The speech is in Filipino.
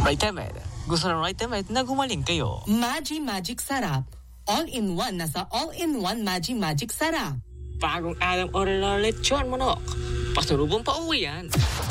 Ritemed. Gusto ng Ritemed na gumaling kayo. Magi Magic Sarap. All-in-one na sa All-in-one Magi Magic Sarap. Bagong alam oral lechon manok. Pasalubong pa uwi yan.